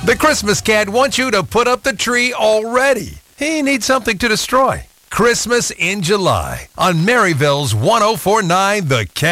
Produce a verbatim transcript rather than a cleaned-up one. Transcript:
The Christmas cat wants you to put up the tree already. He needs something to destroy. Christmas in July on Maryville's one oh four point nine The Cat.